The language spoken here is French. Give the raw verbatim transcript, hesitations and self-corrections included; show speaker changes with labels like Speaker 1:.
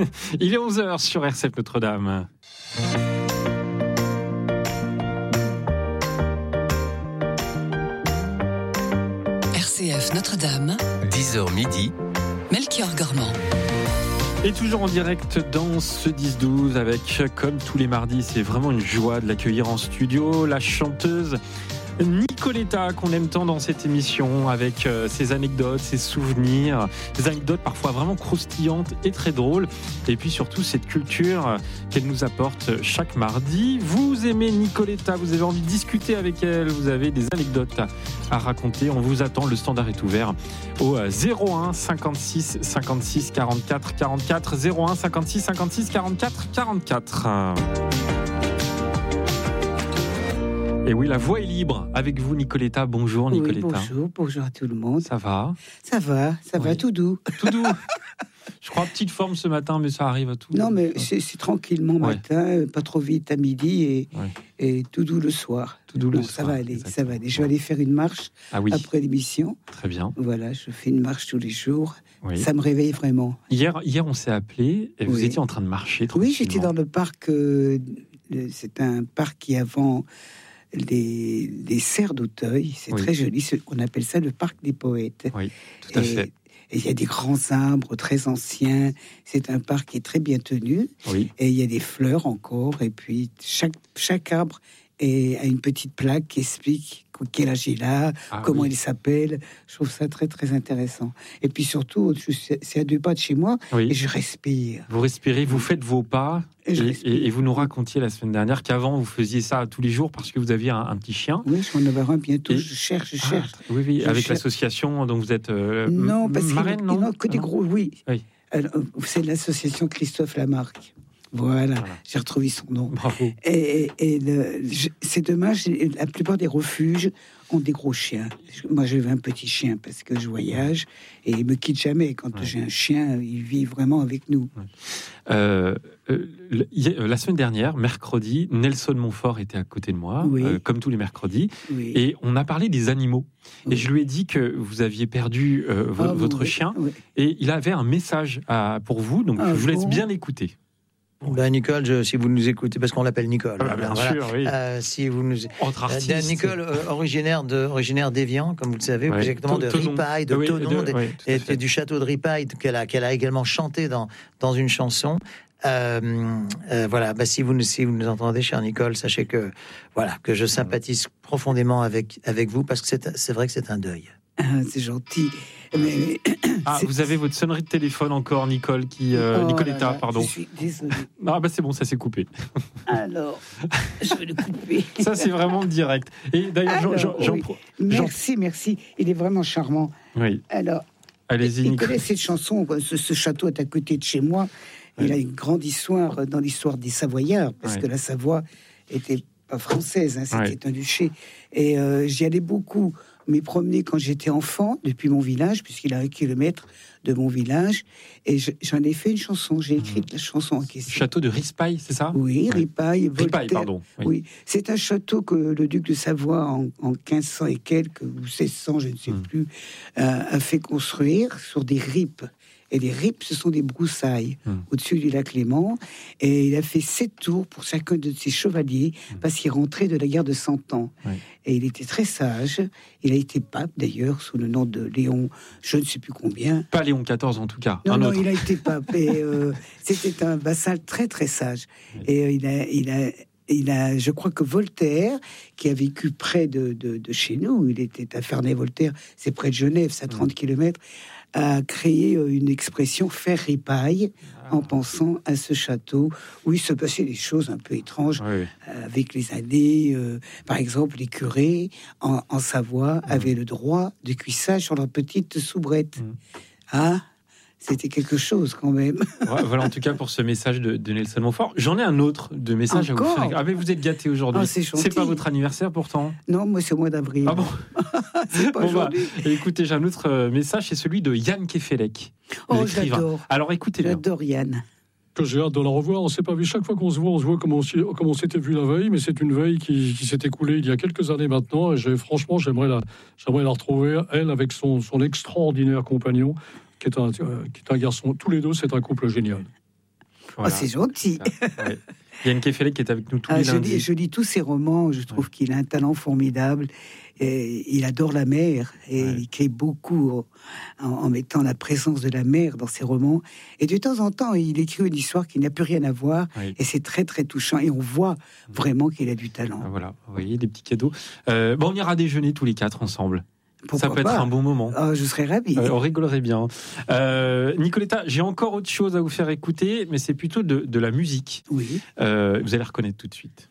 Speaker 1: Il est onze heures sur R C F Notre-Dame.
Speaker 2: R C F Notre-Dame,
Speaker 3: dix heures midi,
Speaker 2: Melchior Gormand.
Speaker 1: Et toujours en direct dans ce dix douze avec, comme tous les mardis, c'est vraiment une joie de l'accueillir en studio, la chanteuse Nicoletta, qu'on aime tant dans cette émission, avec euh, ses anecdotes, ses souvenirs, des anecdotes parfois vraiment croustillantes et très drôles, et puis surtout cette culture euh, qu'elle nous apporte chaque mardi. Vous aimez Nicoletta, vous avez envie de discuter avec elle, vous avez des anecdotes à, à raconter, on vous attend, le standard est ouvert au zéro un cinquante-six cinquante-six quarante-quatre quarante-quatre, zéro un cinquante-six cinquante-six quarante-quatre quarante-quatre. Et oui, la voix est libre avec vous, Nicoletta. Bonjour, Nicoletta.
Speaker 4: Oui, bonjour, bonjour à tout le monde.
Speaker 1: Ça va ?
Speaker 4: Ça va, ça oui. va, tout doux.
Speaker 1: Tout doux. Je crois petite forme ce matin, mais ça arrive à tout.
Speaker 4: Non, mais c'est, c'est tranquillement ouais. matin, pas trop vite à midi et, ouais. et tout doux le soir.
Speaker 1: Tout doux le
Speaker 4: bon,
Speaker 1: soir.
Speaker 4: Ça va aller, exactement. ça va aller. Je vais aller faire une marche ah, oui. après l'émission.
Speaker 1: Très bien.
Speaker 4: Voilà, je fais une marche tous les jours.
Speaker 1: Oui.
Speaker 4: Ça me réveille vraiment.
Speaker 1: Hier, hier, on s'est appelé et vous oui. étiez en train de marcher.
Speaker 4: Oui, j'étais dans le parc. Euh, c'est un parc qui avant. Les, les serres d'Auteuil, c'est oui. très joli. On appelle ça le parc des poètes.
Speaker 1: Oui, tout à
Speaker 4: et,
Speaker 1: fait.
Speaker 4: Et il y a des grands arbres très anciens. C'est un parc qui est très bien tenu.
Speaker 1: Oui.
Speaker 4: Et il y a des fleurs encore. Et puis chaque, chaque arbre est, a une petite plaque qui explique quel âge il a, ah, comment oui. il s'appelle. Je trouve ça très très intéressant. Et puis surtout, c'est à deux pas de chez moi oui. et je respire.
Speaker 1: Vous respirez, vous faites vos pas. Et, et, et, et vous nous racontiez la semaine dernière qu'avant vous faisiez ça tous les jours parce que vous aviez un, un petit chien.
Speaker 4: Oui, je vais en avoir un bientôt. Et... Je cherche, je cherche.
Speaker 1: Ah, oui, oui,
Speaker 4: je
Speaker 1: avec
Speaker 4: cherche.
Speaker 1: l'association dont vous êtes euh,
Speaker 4: non, parce
Speaker 1: marraine, non,
Speaker 4: non, que des gros, oui.
Speaker 1: oui.
Speaker 4: Alors, c'est l'association Christophe Lamarck. Voilà, voilà, j'ai retrouvé son nom.
Speaker 1: Bravo.
Speaker 4: Et, et, et le, je, c'est dommage, la plupart des refuges ont des gros chiens. Moi, j'avais un petit chien parce que je voyage et il me quitte jamais. Quand ouais. j'ai un chien, il vit vraiment avec nous.
Speaker 1: Ouais. Euh, euh, la semaine dernière, mercredi, Nelson Montfort était à côté de moi,
Speaker 4: oui.
Speaker 1: euh, comme tous les mercredis,
Speaker 4: oui.
Speaker 1: et on a parlé des animaux.
Speaker 4: Oui.
Speaker 1: Et je lui ai dit que vous aviez perdu euh, vo-
Speaker 4: ah,
Speaker 1: votre
Speaker 4: oui.
Speaker 1: chien,
Speaker 4: oui.
Speaker 1: et il avait un message à, pour vous, donc
Speaker 4: ah,
Speaker 1: je vous laisse
Speaker 4: bon.
Speaker 1: bien l'écouter.
Speaker 5: Ben Nicole, je, si vous nous écoutez, parce qu'on l'appelle Nicole.
Speaker 1: Ah, bien
Speaker 5: voilà.
Speaker 1: sûr, oui.
Speaker 5: Euh, si vous nous,
Speaker 1: entre artistes.
Speaker 5: Euh, Nicole, euh, originaire de, originaire d'Évian, comme vous le savez,
Speaker 1: ouais.
Speaker 5: exactement de
Speaker 1: Tonon.
Speaker 5: Ripaille, de
Speaker 1: oui,
Speaker 5: Tonon,
Speaker 1: de,
Speaker 5: de,
Speaker 1: oui,
Speaker 5: et, et du château de Ripaille qu'elle a, qu'elle a également chanté dans dans une chanson. Euh, euh, voilà, bah, si vous nous si vous nous entendez, chère Nicole, sachez que voilà que je sympathise profondément avec avec vous parce que c'est c'est vrai que c'est un deuil.
Speaker 4: Ah, c'est gentil. Mais,
Speaker 1: ah,
Speaker 4: c'est...
Speaker 1: vous avez votre sonnerie de téléphone encore, Nicole, qui euh,
Speaker 4: oh
Speaker 1: Nicoletta,
Speaker 4: là là,
Speaker 1: pardon.
Speaker 4: Je suis désolée.
Speaker 1: Ah bah c'est bon, ça s'est coupé.
Speaker 4: Alors, je vais le couper.
Speaker 1: Ça c'est vraiment direct. Et d'ailleurs,
Speaker 4: Alors,
Speaker 1: j'en, j'en,
Speaker 4: oui.
Speaker 1: j'en...
Speaker 4: merci, merci. Il est vraiment charmant.
Speaker 1: Oui.
Speaker 4: Alors,
Speaker 1: allez-y.
Speaker 4: Il connaît cette chanson. Ce, ce château est à côté de chez moi. Oui. Il a une grande histoire dans l'histoire des Savoyards, parce oui. que la Savoie était pas française, hein, c'était oui. un duché. Et euh, j'y allais beaucoup. M'y promener quand j'étais enfant, depuis mon village, puisqu'il a un kilomètre de mon village, et je, j'en ai fait une chanson, j'ai écrit mmh. la chanson en question.
Speaker 1: Château de Rispaille, c'est ça ?
Speaker 4: Oui, ouais. Ripaille, Voltaire.
Speaker 1: Ripaille, pardon. Oui.
Speaker 4: oui, c'est un château que le duc de Savoie, en, en quinze cents et quelques, ou seize cents, je ne sais mmh. plus, euh, a fait construire sur des ripes. Et les ripes, ce sont des broussailles mmh. au-dessus du lac Léman. Et il a fait sept tours pour chacun de ses chevaliers, mmh. parce qu'il rentrait de la guerre de Cent Ans. Oui. Et il était très sage. Il a été pape, d'ailleurs, sous le nom de Léon, je ne sais plus combien.
Speaker 1: Pas Léon quatorze, en tout cas.
Speaker 4: Non,
Speaker 1: un
Speaker 4: non,
Speaker 1: autre.
Speaker 4: il a été pape. Et euh, c'était un vassal très, très sage. Oui. Et euh, il a... Il a Il a, je crois que Voltaire, qui a vécu près de, de, de chez nous, il était à Ferney-Voltaire, c'est près de Genève, c'est à trente kilomètres, a créé une expression faire ripaille ah, en pensant à ce château où il se passait des choses un peu étranges oui. euh, avec les années. Euh, par exemple, les curés en, en Savoie mmh. avaient le droit de cuissage sur leur petite soubrette. Mmh. Ah, c'était quelque chose quand même.
Speaker 1: Ouais, voilà en tout cas pour ce message de, de Nelson Montfort. J'en ai un autre de message
Speaker 4: Encore
Speaker 1: à vous faire. Ah mais vous êtes gâtés aujourd'hui.
Speaker 4: Oh, c'est,
Speaker 1: c'est pas votre anniversaire pourtant.
Speaker 4: Non, moi c'est au mois d'avril.
Speaker 1: Ah bon.
Speaker 4: C'est pas
Speaker 1: bon,
Speaker 4: aujourd'hui.
Speaker 1: Bah, écoutez, j'ai un autre message, c'est celui de Yann Kefelec.
Speaker 4: Oh, j'adore.
Speaker 1: Alors écoutez bien.
Speaker 4: J'adore Yann.
Speaker 6: Que j'ai hâte de la revoir. On s'est pas vu chaque fois qu'on se voit, on se voit comme on, comme on s'était vu la veille, mais c'est une veille qui, qui s'est écoulée il y a quelques années maintenant. Et j'ai, franchement, j'aimerais la, j'aimerais la retrouver, elle avec son, son extraordinaire compagnon. Qui est, un, qui est un garçon, tous les deux, c'est un couple génial.
Speaker 1: Voilà.
Speaker 4: Oh, c'est gentil.
Speaker 1: Ouais. Yann Kefelec qui est avec nous tous
Speaker 4: Ah,
Speaker 1: les
Speaker 4: je,
Speaker 1: lundis.
Speaker 4: lis, je lis tous ses romans, je trouve ouais. qu'il a un talent formidable. Et il adore la mer et ouais. il écrit beaucoup en, en mettant la présence de la mer dans ses romans. Et de temps en temps, il écrit une histoire qui n'a plus rien à voir oui. et c'est très très touchant. Et on voit vraiment qu'il a du talent.
Speaker 1: Voilà, vous voyez, des petits cadeaux. Euh, bon, on ira déjeuner tous les quatre ensemble.
Speaker 4: Pourquoi
Speaker 1: ça peut
Speaker 4: pas.
Speaker 1: être un bon moment.
Speaker 4: Oh, je serais ravie.
Speaker 1: Euh, on rigolerait bien. Euh, Nicoletta, j'ai encore autre chose à vous faire écouter, mais c'est plutôt de, de la musique.
Speaker 4: Oui.
Speaker 1: Euh, vous allez reconnaître tout de suite.